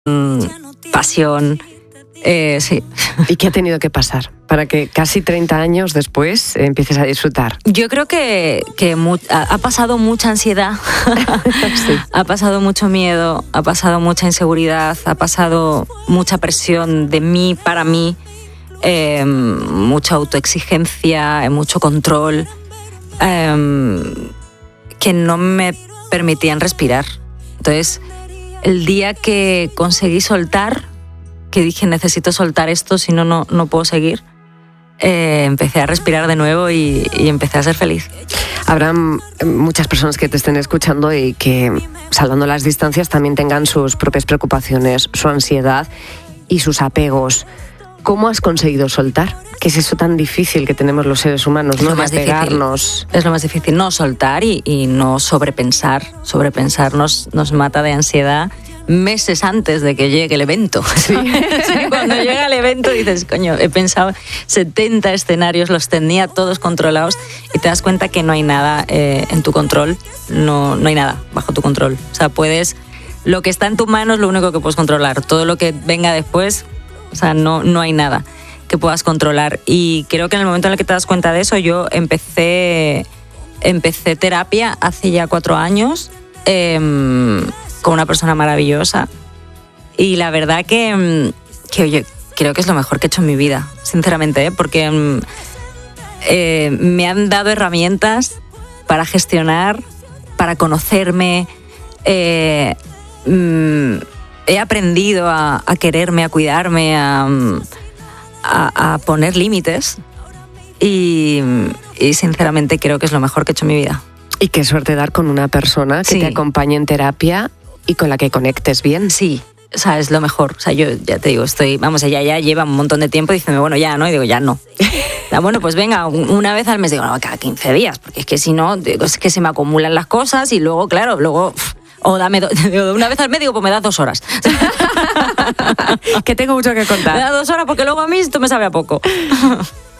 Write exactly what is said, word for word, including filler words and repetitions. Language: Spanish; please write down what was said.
pasión. Eh, sí. ¿Y qué ha tenido que pasar para que casi treinta años después empieces a disfrutar? Yo creo que, que mu- ha, ha pasado mucha ansiedad, sí. Ha pasado mucho miedo, ha pasado mucha inseguridad, ha pasado mucha presión de mí para mí, eh, mucha autoexigencia, mucho control, eh, que no me permitían respirar. Entonces, el día que conseguí soltar, que dije necesito soltar esto, si no, no, no puedo seguir, eh, empecé a respirar de nuevo y, y empecé a ser feliz. Habrá muchas personas que te estén escuchando y que, salvando las distancias, también tengan sus propias preocupaciones, su ansiedad y sus apegos. ¿Cómo has conseguido soltar? ¿Qué es eso tan difícil que tenemos los seres humanos, es no? Lo De más apegarnos. Difícil. Es lo más difícil, no soltar y, y no sobrepensar. Sobrepensar nos, nos mata de ansiedad meses antes de que llegue el evento. Sí. Sí, cuando llega el evento dices, coño, he pensado setenta escenarios, los tenía todos controlados y te das cuenta que no hay nada eh, en tu control, no, no hay nada bajo tu control. O sea, puedes, lo que está en tu mano es lo único que puedes controlar. Todo lo que venga después, o sea, no, no hay nada que puedas controlar. Y creo que en el momento en el que te das cuenta de eso, yo empecé, empecé terapia hace ya cuatro años, eh, con una persona maravillosa. Y la verdad que, que oye, creo que es lo mejor que he hecho en mi vida, sinceramente, ¿eh? Porque eh, me han dado herramientas para gestionar, para conocerme. Eh, mm, he aprendido a, a quererme, a cuidarme, a, a, a poner límites. Y, y sinceramente creo que es lo mejor que he hecho en mi vida. Y qué suerte dar con una persona que sí. te acompañe en terapia y con la que conectes bien. Sí, o sea, es lo mejor. O sea, yo ya te digo, estoy, vamos, ella ya lleva un montón de tiempo diciéndome, bueno, ya, ¿no? Y digo, ya no. Ya, bueno, pues venga, una vez al mes, digo, no, cada quince días, porque es que si no, digo, es que se me acumulan las cosas y luego, claro, luego, o dame, do, una vez al mes, digo, pues me das dos horas. Que tengo mucho que contar. Me das dos horas porque luego a mí esto me sabe a poco.